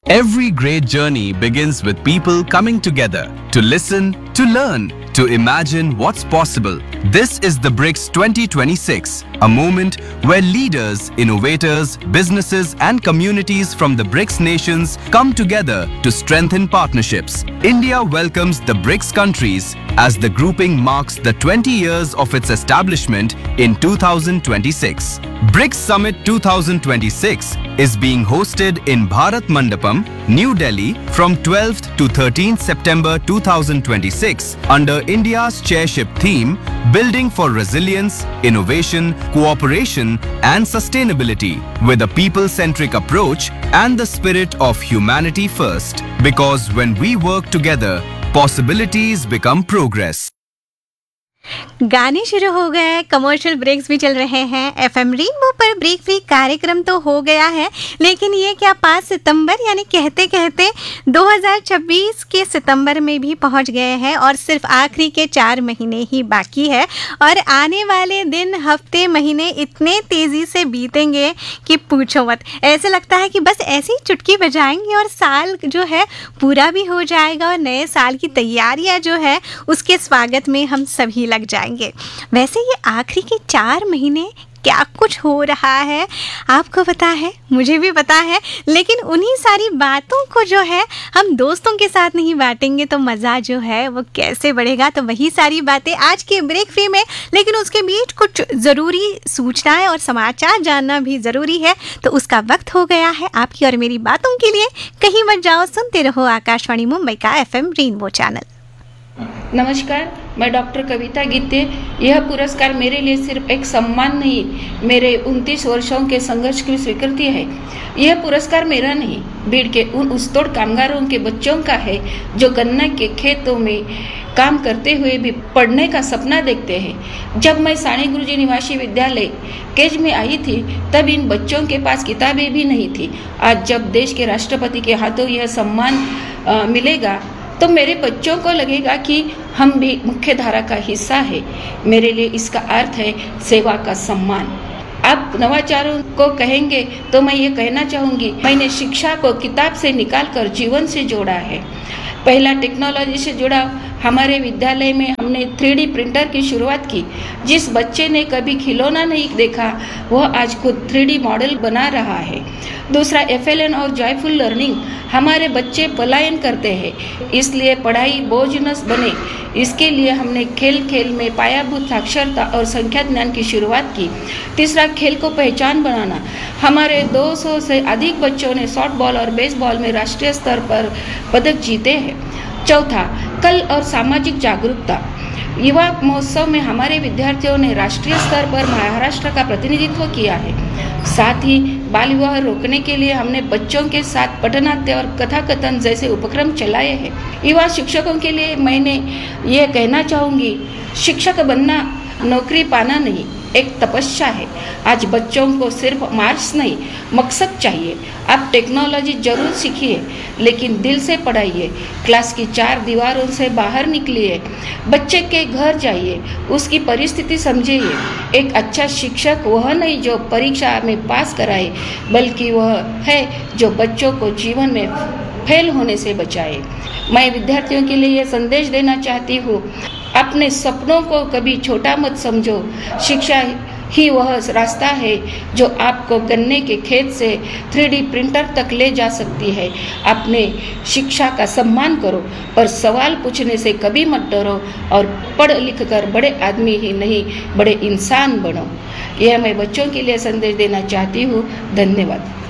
Every great journey begins with people coming together to listen, to learn, to imagine what's possible. This is the BRICS 2026, a moment where leaders, innovators, businesses and communities from the BRICS nations come together to strengthen partnerships. India welcomes the BRICS countries as the grouping marks the 20 years of its establishment in 2026. BRICS Summit 2026 is being hosted in Bharat Mandapam, New Delhi from 12th to 13th September 2026 under India's chairship theme Building for Resilience, Innovation, Cooperation and Sustainability with a people-centric approach and the spirit of humanity first. Because when we work together, possibilities become progress. गाने शुरू हो गए, commercial breaks भी चल रहे हैं। FM rainbow पर break free कार्यक्रम तो हो गया है, लेकिन ये क्या 5 सितंबर यानी कहते कहते 2026 के सितंबर में भी पहुंच गए हैं और सिर्फ आखिरी के 4 महीने ही बाकी है। और आने वाले दिन, हफ्ते, महीने इतने तेज़ी से बीतेंगे कि पूछो मत। ऐसे लगता है कि बस ऐसे ही चुटकी बजाएंगे और साल जो है पूरा भी हो जाएगा और नए साल की तैयारियां जो है उसके स्वागत में हम सभी लग जाएंगे। वैसे ये आखिरी के 4 महीने क्या कुछ हो रहा है आपको पता है, मुझे भी पता है, लेकिन उन्हीं सारी बातों को जो है हम दोस्तों के साथ नहीं बांटेंगे तो मज़ा जो है वो कैसे बढ़ेगा। तो वही सारी बातें आज के ब्रेक फ्री में, लेकिन उसके बीच कुछ ज़रूरी सूचनाएं और समाचार जानना भी ज़रूरी है। तो उसका वक्त हो गया है आपकी और मेरी बातों के लिए। कहीं मत जाओ, सुनते रहो आकाशवाणी मुंबई का एफएम रेनबो चैनल। नमस्कार, मैं डॉक्टर कविता गीते। यह पुरस्कार मेरे लिए सिर्फ एक सम्मान नहीं, मेरे 29 वर्षों के संघर्ष की स्वीकृति है। यह पुरस्कार मेरा नहीं, भीड़ के उन उस्तोड़ कामगारों के बच्चों का है जो गन्ना के खेतों में काम करते हुए भी पढ़ने का सपना देखते हैं। जब मैं साणी गुरुजी निवासी विद्यालय केज में आई थी तब इन बच्चों के पास किताबें भी नहीं थी। आज जब देश के राष्ट्रपति के हाथों यह सम्मान मिलेगा तो मेरे बच्चों को लगेगा कि हम भी मुख्य धारा का हिस्सा है। मेरे लिए इसका अर्थ है सेवा का सम्मान। आप नवाचारों को कहेंगे तो मैं ये कहना चाहूँगी, मैंने शिक्षा को किताब से निकालकर जीवन से जोड़ा है। पहला टेक्नोलॉजी से जुड़ा हमारे विद्यालय में हमने 3D प्रिंटर की शुरुआत की। जिस बच्चे ने कभी खिलौना नहीं देखा वह आज खुद 3D मॉडल बना रहा है। दूसरा FLN और जॉयफुल लर्निंग। हमारे बच्चे पलायन करते हैं, इसलिए पढ़ाई बोझ न बने, इसके लिए हमने खेल खेल में पायाभूत साक्षरता और संख्या ज्ञान की शुरुआत की। तीसरा, खेल को पहचान बनाना। हमारे 200 से अधिक बच्चों ने सॉफ्टबॉल और बेसबॉल में राष्ट्रीय स्तर पर पदक जीते हैं। चौथा, कल और सामाजिक जागरूकता। युवा महोत्सव में हमारे विद्यार्थियों ने राष्ट्रीय स्तर पर महाराष्ट्र का प्रतिनिधित्व किया है। साथ ही बाल विवाह रोकने के लिए हमने बच्चों के साथ पठनाट्य और कथा कथन जैसे उपक्रम चलाए हैं। युवा शिक्षकों के लिए मैंने ये कहना चाहूँगी, शिक्षक बनना नौकरी पाना नहीं, एक तपस्या है। आज बच्चों को सिर्फ मार्क्स नहीं, मकसद चाहिए। आप टेक्नोलॉजी जरूर सीखिए, लेकिन दिल से पढ़ाइए। क्लास की 4 दीवारों से बाहर निकलिए, बच्चे के घर जाइए, उसकी परिस्थिति समझिए। एक अच्छा शिक्षक वह नहीं जो परीक्षा में पास कराए, बल्कि वह है जो बच्चों को जीवन में फेल होने से बचाए। मैं विद्यार्थियों के लिए यह संदेश देना चाहती हूँ, अपने सपनों को कभी छोटा मत समझो। शिक्षा ही वह रास्ता है जो आपको गन्ने के खेत से 3D प्रिंटर तक ले जा सकती है। अपने शिक्षा का सम्मान करो और सवाल पूछने से कभी मत डरो और पढ़ लिख कर बड़े आदमी ही नहीं, बड़े इंसान बनो। यह मैं बच्चों के लिए संदेश देना चाहती हूँ। धन्यवाद।